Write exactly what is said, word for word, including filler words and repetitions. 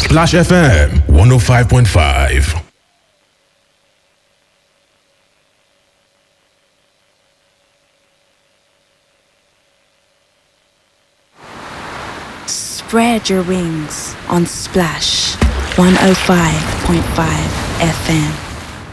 Splash F M one oh five point five. Spread your wings on Splash one oh five point five F M.